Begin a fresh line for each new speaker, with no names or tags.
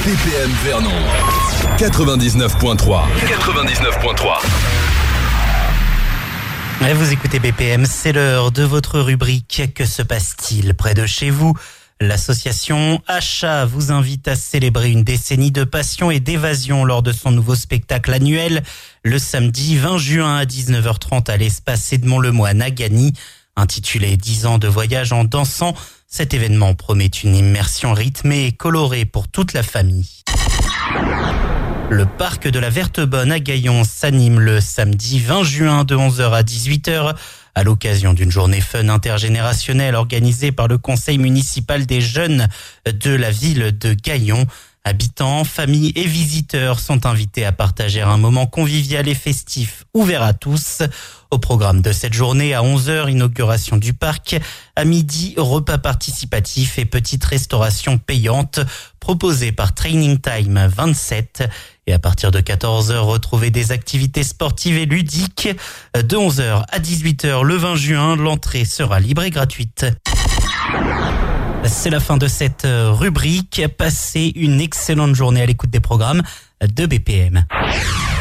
BPM Vernon 99.3.
Et vous écoutez BPM, c'est l'heure de votre rubrique « Que se passe-t-il près de chez vous ?» L'association Achat vous invite à célébrer une décennie de passion et d'évasion lors de son nouveau spectacle annuel le samedi 20 juin à 19h30 à l'espace Edmond-Lemoine à Gagny. Intitulé 10 ans de voyage en dansant, cet événement promet une immersion rythmée et colorée pour toute la famille. Le parc de la Verte-Bonne à Gaillon s'anime le samedi 20 juin de 11h à 18h à l'occasion d'une journée fun intergénérationnelle organisée par le conseil municipal des jeunes de la ville de Gaillon. Habitants, familles et visiteurs sont invités à partager un moment convivial et festif ouvert à tous. Au programme de cette journée, à 11h, inauguration du parc. À midi, repas participatif et petite restauration payante proposée par Training Time 27. Et à partir de 14h, retrouvez des activités sportives et ludiques. De 11h à 18h le 20 juin, l'entrée sera libre et gratuite. C'est la fin de cette rubrique. Passez une excellente journée à l'écoute des programmes de BPM.